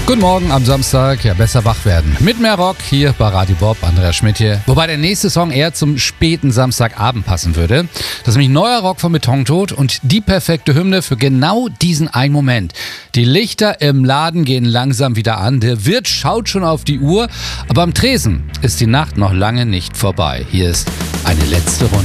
Guten Morgen am Samstag, ja besser wach werden. Mit mehr Rock hier bei Radio Bob, Andreas Schmidt hier. Wobei der nächste Song eher zum späten Samstagabend passen würde. Das ist nämlich neuer Rock von Betontot und die perfekte Hymne für genau diesen einen Moment. Die Lichter im Laden gehen langsam wieder an, der Wirt schaut schon auf die Uhr, aber am Tresen ist die Nacht noch lange nicht vorbei. Hier ist eine letzte Runde.